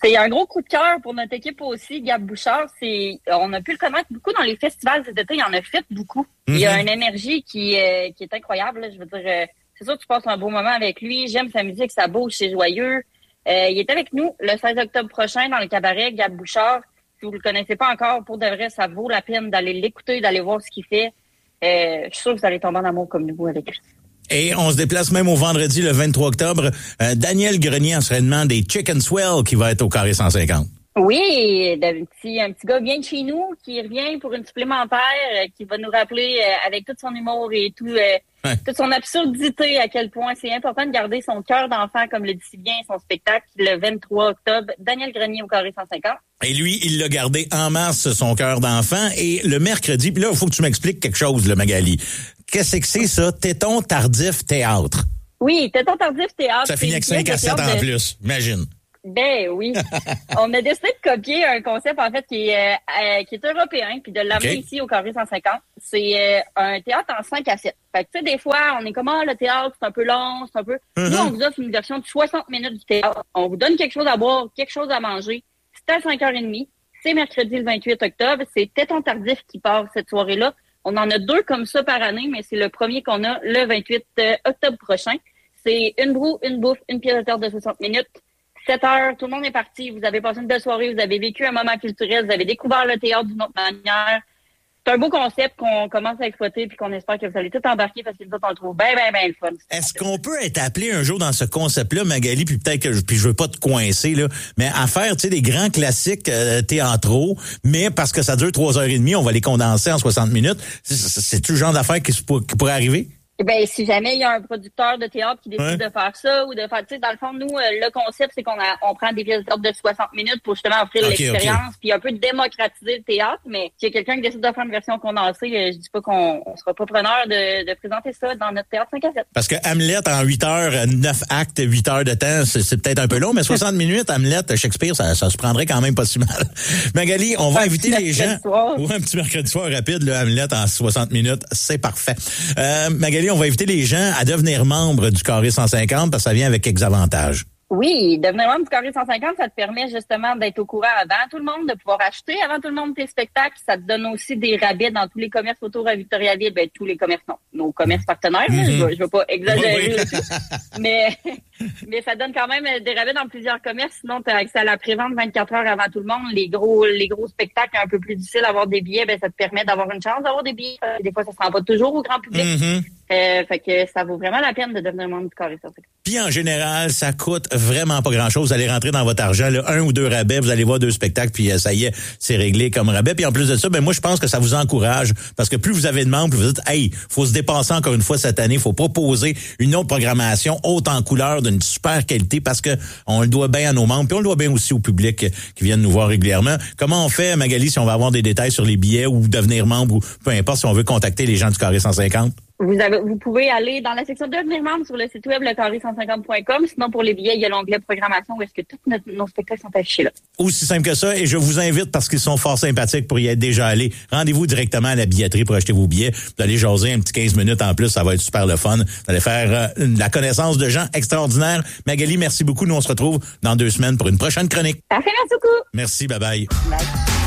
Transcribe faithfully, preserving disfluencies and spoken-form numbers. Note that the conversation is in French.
C'est un gros coup de cœur pour notre équipe aussi, Gab Bouchard. C'est, on a pu le connaître beaucoup dans les festivals cet été. Il en a fait beaucoup. Mm-hmm. Il y a une énergie qui, euh, qui est incroyable. Là. Je veux dire, euh, c'est sûr que tu passes un beau moment avec lui. J'aime sa musique, ça bouge, c'est joyeux. Euh, il est avec nous le seize octobre prochain dans le cabaret Gab Bouchard. Si vous le connaissez pas encore, pour de vrai, ça vaut la peine d'aller l'écouter, d'aller voir ce qu'il fait. Euh, je suis sûre que vous allez tomber en amour comme nous avec lui. Et on se déplace même au vendredi, le vingt-trois octobre. Euh, Daniel Grenier, entraînement des Chicken Swell, qui va être au Carré cent cinquante. Oui, un petit, un petit gars bien de chez nous, qui revient pour une supplémentaire, euh, qui va nous rappeler euh, avec tout son humour et tout, euh, ouais. toute son absurdité à quel point c'est important de garder son cœur d'enfant, comme le dit si bien son spectacle, le vingt-trois octobre. Daniel Grenier au Carré cent cinquante. Et lui, il l'a gardé en mars, son cœur d'enfant. Et le mercredi, puis là, il faut que tu m'expliques quelque chose, le Magali. Qu'est-ce que c'est ça? Téton tardif théâtre. Oui, Téton tardif théâtre. Ça finit avec cinq à sept en de... plus, imagine. Ben oui. On a décidé de copier un concept, en fait, qui est, euh, qui est européen, puis de l'amener okay. ici au Carré cent cinquante. C'est euh, un théâtre en cinq à sept. Fait que, tu sais, des fois, on est comme, ah, le théâtre, c'est un peu long, c'est un peu... Mm-hmm. Nous, on vous offre une version de soixante minutes du théâtre. On vous donne quelque chose à boire, quelque chose à manger. C'est à cinq heures trente. C'est mercredi le vingt-huit octobre. C'est Téton tardif qui part cette soirée-là. On en a deux comme ça par année, mais c'est le premier qu'on a le vingt-huit octobre prochain. C'est une broue, une bouffe, une pièce de théâtre de soixante minutes. sept heures, tout le monde est parti. Vous avez passé une belle soirée, vous avez vécu un moment culturel, vous avez découvert le théâtre d'une autre manière. C'est un beau concept qu'on commence à exploiter puis qu'on espère que vous allez tout embarquer parce que nous autres, on le trouve bien, bien, bien le fun. Est-ce qu'on peut être appelé un jour dans ce concept-là, Magali, puis peut-être que je, puis je veux pas te coincer, là, mais à faire, tu sais, des grands classiques euh, théâtraux, mais parce que ça dure trois heures et demie, on va les condenser en soixante minutes. C'est, c'est, c'est-tu le genre d'affaire qui, qui pourrait arriver? Eh ben, si jamais il y a un producteur de théâtre qui décide ouais. de faire ça ou de faire, tu sais, dans le fond, nous, euh, le concept, c'est qu'on a, on prend des pièces de théâtre de soixante minutes pour justement offrir okay, l'expérience okay. puis un peu démocratiser le théâtre. Mais s'il y a quelqu'un qui décide de faire une version condensée, euh, je dis pas qu'on on sera pas preneur de, de présenter ça dans notre théâtre cinq à sept. Parce que Hamlet en huit heures, neuf actes, huit heures de temps, c'est, c'est peut-être un peu long, mais soixante minutes, Hamlet, Shakespeare, ça, ça se prendrait quand même pas si mal. Magali, on va un inviter les gens. Ou un petit mercredi soir rapide, le Hamlet en soixante minutes, c'est parfait. Euh, Magali, on va inviter les gens à devenir membres du Carré cent cinquante parce que ça vient avec quelques avantages. Oui, devenir membre du Carré cent cinquante, ça te permet justement d'être au courant avant tout le monde, de pouvoir acheter avant tout le monde tes spectacles. Ça te donne aussi des rabais dans tous les commerces autour à Victoriaville. Ben, tous les commerces, non. Nos commerces partenaires, mm-hmm. je, veux, je veux pas exagérer oui, oui. mais, mais ça donne quand même des rabais dans plusieurs commerces. Sinon, tu as accès à la prévente vingt-quatre heures avant tout le monde. Les gros, les gros spectacles un peu plus difficiles d'avoir des billets, ben, ça te permet d'avoir une chance d'avoir des billets. Des fois, ça se rend pas toujours au grand public. Mm-hmm. Euh, fait que ça vaut vraiment la peine de devenir membre du Carré cent cinquante. Puis en général, ça coûte vraiment pas grand-chose. Vous allez rentrer dans votre argent, là, un ou deux rabais, vous allez voir deux spectacles, puis euh, ça y est, c'est réglé comme rabais. Puis en plus de ça, ben moi je pense que ça vous encourage, parce que plus vous avez de membres, plus vous dites, hey, faut se dépasser encore une fois cette année, faut proposer une autre programmation haute en couleur, d'une super qualité, parce que on le doit bien à nos membres, puis on le doit bien aussi au public qui viennent nous voir régulièrement. Comment on fait, Magali, si on va avoir des détails sur les billets ou devenir membre, ou peu importe, si on veut contacter les gens du Carré cent cinquante? Vous avez, vous pouvez aller dans la section devenir membre sur le site web le carré cent cinquante point com. Sinon, pour les billets, il y a l'onglet programmation où est-ce que tous notre, nos spectacles sont affichés là. Aussi simple que ça. Et je vous invite parce qu'ils sont fort sympathiques pour y être déjà allés. Rendez-vous directement à la billetterie pour acheter vos billets. Vous allez jaser un petit quinze minutes en plus. Ça va être super le fun. Vous allez faire euh, la connaissance de gens extraordinaires. Magali, merci beaucoup. Nous, on se retrouve dans deux semaines pour une prochaine chronique. Parfait, merci beaucoup. Merci. Bye bye. Bye.